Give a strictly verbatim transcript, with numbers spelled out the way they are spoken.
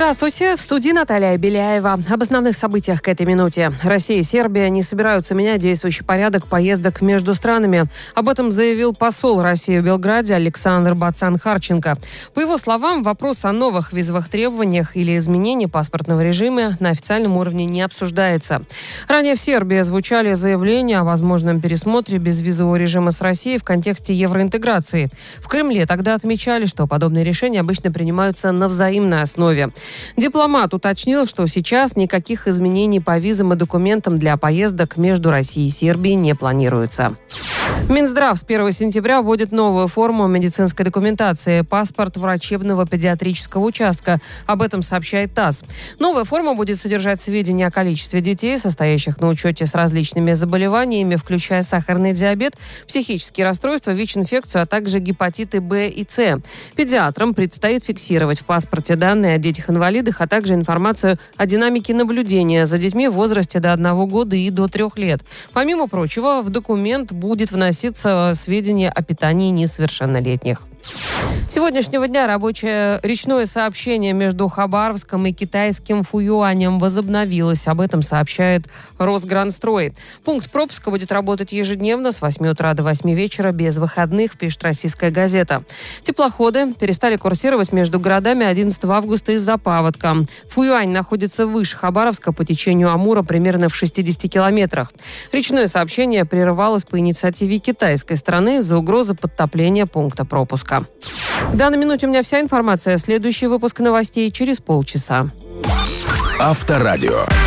Здравствуйте, в студии Наталья Беляева. Об основных событиях к этой минуте. Россия и Сербия не собираются менять действующий порядок поездок между странами. Об этом заявил посол России в Белграде Александр Бацан-Харченко. По его словам, вопрос о новых визовых требованиях или изменении паспортного режима на официальном уровне не обсуждается. Ранее в Сербии звучали заявления о возможном пересмотре безвизового режима с Россией в контексте евроинтеграции. В Кремле тогда отмечали, что подобные решения обычно принимаются на взаимной основе. Дипломат уточнил, что сейчас никаких изменений по визам и документам для поездок между Россией и Сербией не планируется. Минздрав с первого сентября вводит новую форму медицинской документации – паспорт врачебного педиатрического участка. Об этом сообщает ТАСС. Новая форма будет содержать сведения о количестве детей, состоящих на учете с различными заболеваниями, включая сахарный диабет, психические расстройства, ВИЧ-инфекцию, а также гепатиты Б и С. Педиатрам предстоит фиксировать в паспорте данные о детях-инвалидах, а также информацию о динамике наблюдения за детьми в возрасте до одного года и до трех лет. Помимо прочего, в документ будет вноситься сведения о питании несовершеннолетних. С сегодняшнего дня рабочее речное сообщение между Хабаровском и китайским Фуюанем возобновилось. Об этом сообщает Росгранстрой. Пункт пропуска будет работать ежедневно с восьми утра до восьми вечера без выходных, пишет «Российская газета». Теплоходы перестали курсировать между городами одиннадцатого августа из-за паводка. Фуюань находится выше Хабаровска по течению Амура примерно в шестидесяти километрах. Речное сообщение прерывалось по инициативе китайской стороны из-за угрозы подтопления пункта пропуска. В данной минуте у меня вся информация. Следующий выпуск новостей через полчаса. Авторадио.